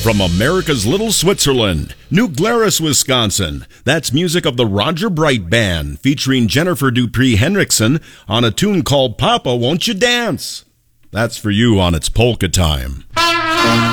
From America's Little Switzerland, New Glarus, Wisconsin, that's music of the Roger Bright Band featuring Jennifer Dupree Henriksen on a tune called Papa, Won't You Dance? That's for you on It's Polka Time.